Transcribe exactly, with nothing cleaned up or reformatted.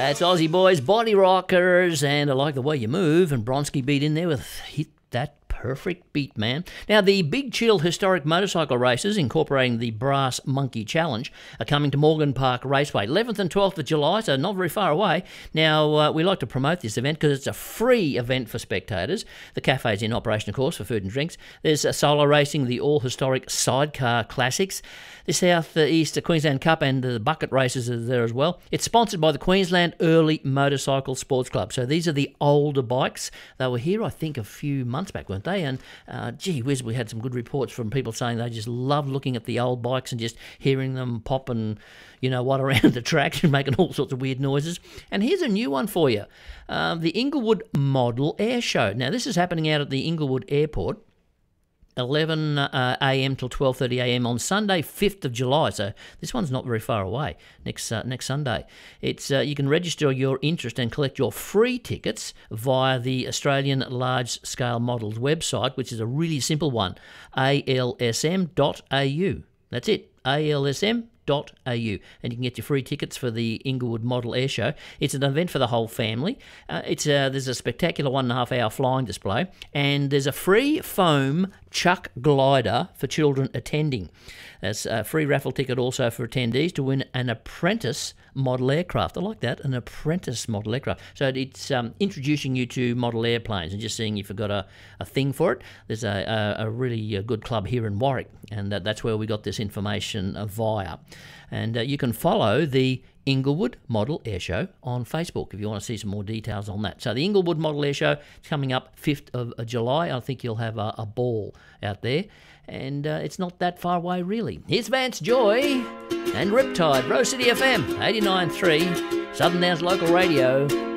That's Aussie Boys, Body Rockers, and I like the way you move. And Bronski beat in there with hit that perfect beat, man. Now, the Big Chill historic motorcycle races, incorporating the Brass Monkey Challenge, are coming to Morgan Park Raceway, eleventh and twelfth of July, so not very far away. Now, uh, we like to promote this event because it's a free event for spectators. The cafe's in operation, of course, for food and drinks. There's a solo racing, the all-historic Sidecar Classics, the South East Queensland Cup, and the bucket races are there as well. It's sponsored by the Queensland Early Motorcycle Sports Club. So these are the older bikes. They were here, I think, a few months back, weren't they? And uh, gee whiz, we had some good reports from people saying they just love looking at the old bikes and just hearing them pop and, you know what, around the track and making all sorts of weird noises. And here's a new one for you. Um, the Inglewood Model Air Show. Now, this is happening out at the Inglewood Airport, eleven a m till twelve thirty a m on Sunday, fifth of July. So this one's not very far away, next uh, next Sunday. It's uh, you can register your interest and collect your free tickets via the Australian Large Scale Models website, which is a really simple one, A L S M dot A U. That's it, A L S M dot A U, and you can get your free tickets for the Inglewood Model Air Show. It's an event for the whole family. Uh, it's a, there's a spectacular one and a half hour flying display, and there's a free foam chuck glider for children attending. There's a free raffle ticket also for attendees to win an apprentice model aircraft. I like that, an apprentice model aircraft. So it's um, introducing you to model airplanes and just seeing if you've got a, a thing for it. There's a, a, a really good club here in Warwick, and that, that's where we got this information uh, via. And uh, you can follow the Inglewood Model Air Show on Facebook if you want to see some more details on that. So the Inglewood Model Air Show is coming up fifth of July. I think you'll have a, a ball out there, and uh, it's not that far away really. Here's Vance Joy and Riptide, Rose City F M, eighty-nine point three, Southern Downs Local Radio.